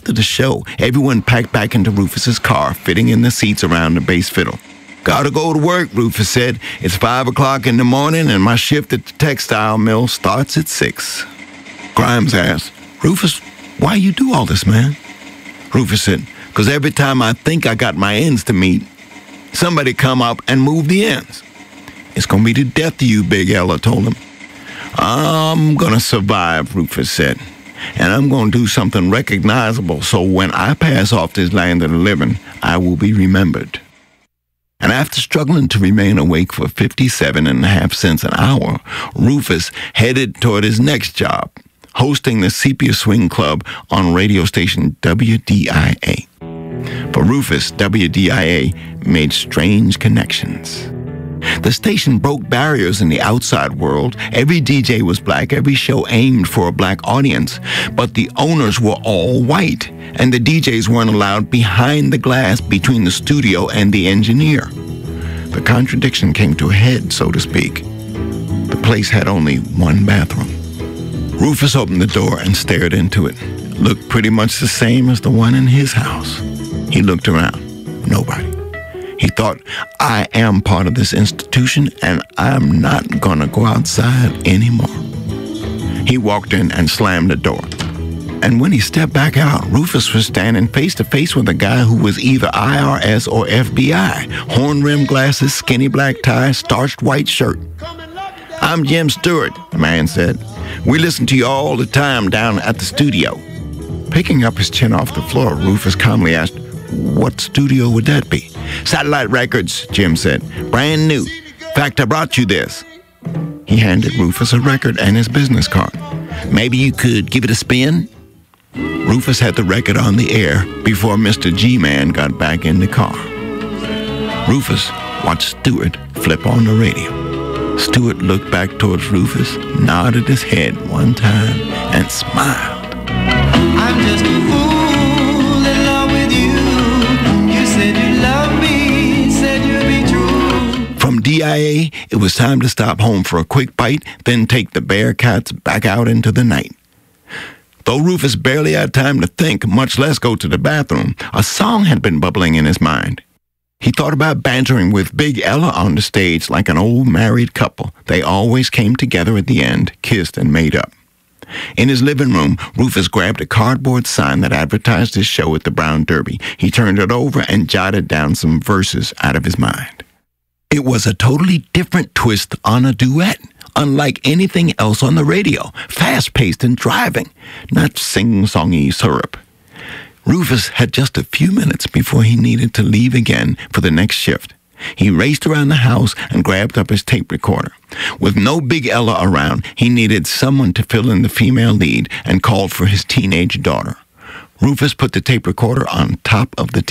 After the show, everyone packed back into Rufus's car, fitting in the seats around the bass fiddle. "Gotta go to work," Rufus said. "It's 5 o'clock in the morning, and my shift at the textile mill starts at 6. Grimes asked, "Rufus, why you do all this, man?" Rufus said, "'Cause every time I think I got my ends to meet, somebody come up and move the ends." "It's gonna be the death of you," Big Ella told him. "I'm gonna survive," Rufus said. "And I'm gonna do something recognizable so when I pass off this land of the living, I will be remembered." And after struggling to remain awake for 57.5 cents an hour, Rufus headed toward his next job, hosting the Sepia Swing Club on radio station WDIA. For Rufus, WDIA made strange connections. The station broke barriers in the outside world. Every DJ was black, every show aimed for a black audience, but the owners were all white, and the DJs weren't allowed behind the glass between the studio and the engineer. The contradiction came to a head, so to speak. The place had only one bathroom. Rufus opened the door and stared into it. It looked pretty much the same as the one in his house. He looked around. Nobody. He thought, "I am part of this institution, and I'm not gonna go outside anymore." He walked in and slammed the door. And when he stepped back out, Rufus was standing face to face with a guy who was either IRS or FBI. Horn-rimmed glasses, skinny black tie, starched white shirt. "I'm Jim Stewart," the man said. "We listen to you all the time down at the studio." Picking up his chin off the floor, Rufus calmly asked, "What studio would that be?" "Satellite Records," Jim said. "Brand new. In fact, I brought you this." He handed Rufus a record and his business card. "Maybe you could give it a spin?" Rufus had the record on the air before Mr. G-Man got back in the car. Rufus watched Stewart flip on the radio. Stewart looked back towards Rufus, nodded his head one time, and smiled. "I'm just a fool in love with you. You said you love me, said you'd be true." From DIA, it was time to stop home for a quick bite, then take the Bearcats back out into the night. Though Rufus barely had time to think, much less go to the bathroom, a song had been bubbling in his mind. He thought about bantering with Big Ella on the stage like an old married couple. They always came together at the end, kissed and made up. In his living room, Rufus grabbed a cardboard sign that advertised his show at the Brown Derby. He turned it over and jotted down some verses out of his mind. It was a totally different twist on a duet, unlike anything else on the radio, fast-paced and driving, not sing-songy syrup. Rufus had just a few minutes before he needed to leave again for the next shift. He raced around the house and grabbed up his tape recorder. With no Big Ella around, he needed someone to fill in the female lead and called for his teenage daughter. Rufus put the tape recorder on top of the